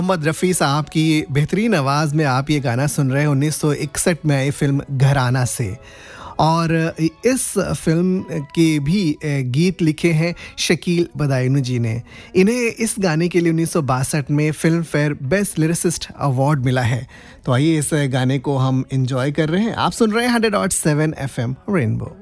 मोहम्मद रफ़ी साहब की बेहतरीन आवाज़ में आप ये गाना सुन रहे हैं 1961 में आई फ़िल्म घराना से। और इस फ़िल्म के भी गीत लिखे हैं शकील बदायूनी जी ने। इन्हें इस गाने के लिए 1962 में film fair best lyricist award मिला है। तो आइए इस गाने को हम एंजॉय कर रहे हैं। आप सुन रहे हैं 100.7 FM रेनबो।